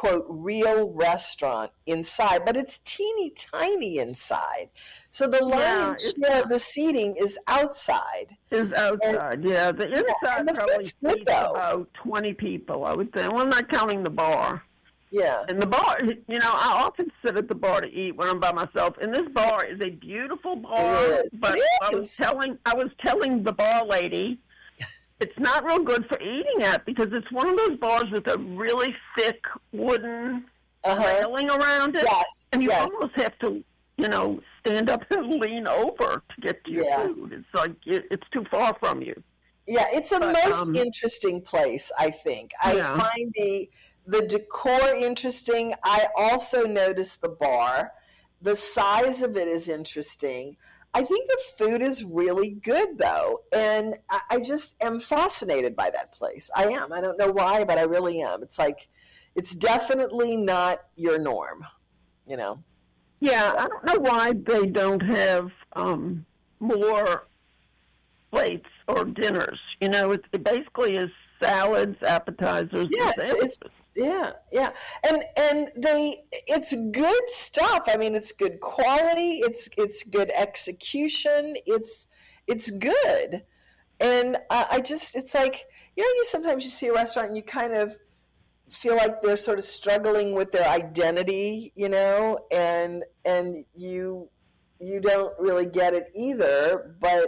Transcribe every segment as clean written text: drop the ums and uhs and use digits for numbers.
quote real restaurant inside, but it's teeny tiny inside. So the lion's share of the seating is outside. Yeah. The inside and the probably food's good, seats though. about 20 people, I would think. Well, I'm not counting the bar. Yeah. And the bar, I often sit at the bar to eat when I'm by myself. And this bar is a beautiful bar. But I was telling the bar lady, it's not real good for eating at because it's one of those bars with a really thick wooden railing around it. Yes. And you almost have to, stand up and lean over to get to your food. It's like it's too far from you. Yeah, it's a most interesting place, I think. I find the decor interesting. I also notice the bar. The size of it is interesting. I think the food is really good, though, and I just am fascinated by that place. I am. I don't know why, but I really am. It's like, it's definitely not your norm, Yeah, I don't know why they don't have more plates or dinners. It basically is salads, appetizers, and sandwiches. And it's good stuff. I mean, it's good quality. It's good execution. It's good. And it's like, sometimes you see a restaurant and you kind of feel like they're sort of struggling with their identity, and you don't really get it either. But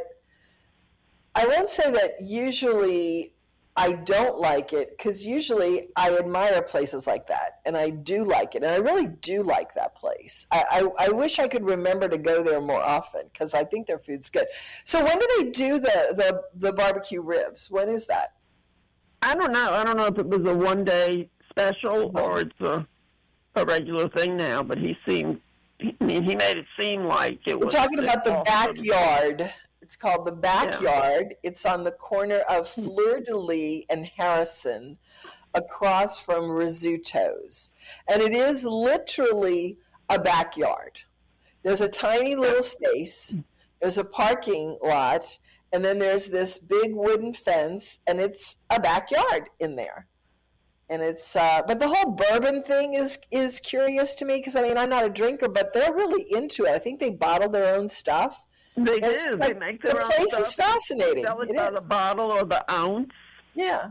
I won't say that usually I don't like it, because usually I admire places like that, and I do like it, and I really do like that place. I wish I could remember to go there more often, because I think their food's good. So when do they do the barbecue ribs? When is that? I don't know. I don't know if it was a one-day special or it's a regular thing now, but he made it seem like it was. We're talking about the backyard. It's called the Backyard. Yeah. It's on the corner of Fleur de Lis and Harrison, across from Rizzuto's. And it is literally a backyard. There's a tiny little space. There's a parking lot. And then there's this big wooden fence. And it's a backyard in there. And it's, but the whole bourbon thing is curious to me, because, I'm not a drinker, but they're really into it. I think they bottle their own stuff. They do. They make their own stuff. The place is fascinating. Sell it by the bottle or the ounce. Yeah.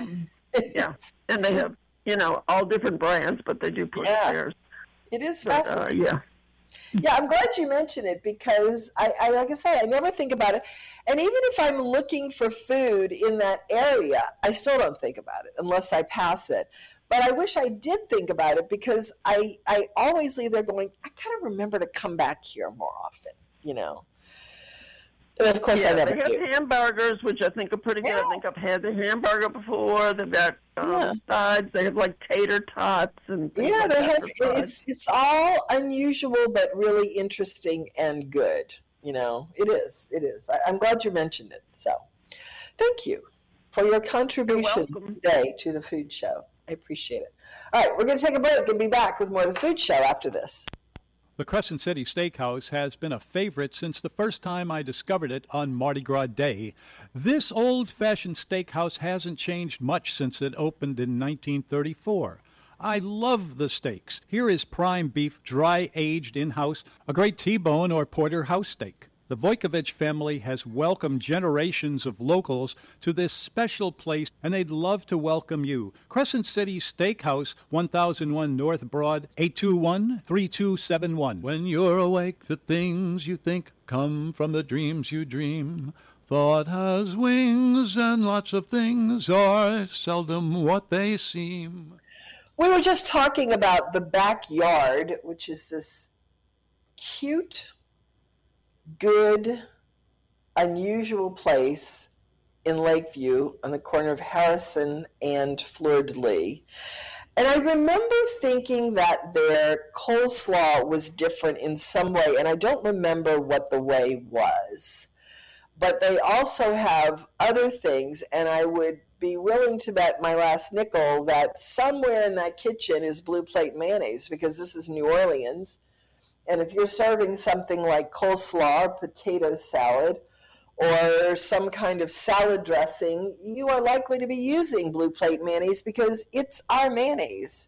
And they have, all different brands, but they do push theirs. It is fascinating. Yeah, I'm glad you mentioned it, because I like I say, I never think about it. And even if I'm looking for food in that area, I still don't think about it unless I pass it. But I wish I did think about it, because I always leave there going, I kind of remember to come back here more often, And of course, I never do. They have hamburgers, which I think are pretty good. I think I've had the hamburger before. They've got sides. They have like tater tots and things like they that. have. It's all unusual, but really interesting and good. It is. It is. I'm glad you mentioned it. So, thank you for your contributions today to the food show. I appreciate it. All right, we're going to take a break and be back with more of the food show after this. The Crescent City Steakhouse has been a favorite since the first time I discovered it on Mardi Gras Day. This old-fashioned steakhouse hasn't changed much since it opened in 1934. I love the steaks. Here is prime beef, dry-aged in-house, a great T-bone or porterhouse steak. The Vojkovic family has welcomed generations of locals to this special place, and they'd love to welcome you. Crescent City Steakhouse, 1001 North Broad, 821-3271. When you're awake, the things you think come from the dreams you dream. Thought has wings, and lots of things are seldom what they seem. We were just talking about the Backyard, which is this cute, good, unusual place in Lakeview on the corner of Harrison and Fleur de Lis. And I remember thinking that their coleslaw was different in some way, and I don't remember what the way was. But they also have other things, and I would be willing to bet my last nickel that somewhere in that kitchen is Blue Plate mayonnaise, because this is New Orleans. And if you're serving something like coleslaw or potato salad or some kind of salad dressing, you are likely to be using Blue Plate mayonnaise, because it's our mayonnaise.